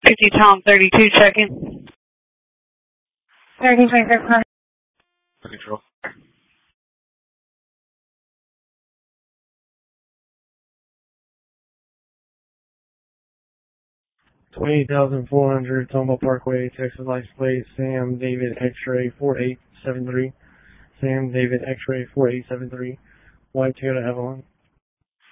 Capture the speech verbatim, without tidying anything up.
fifty Tom thirty-two checking. thirty Baker Control. twenty-eight thousand four hundred Tomball Parkway, Texas license plate, Sam David X-ray four eight seven three. Sam David X-ray four eight seven three. White Toyota Avalon.